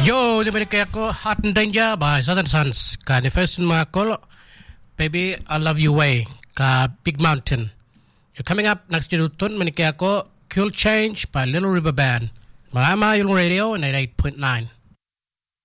Yo, di balik ako Hot and Danger by Southern Sons. Ka ni first mga kolo, Baby, I Love You Way. Ka Big Mountain. You're coming up next to Tun, maniki ako Cool Change by Little River Band. Malama yung radio 98.9.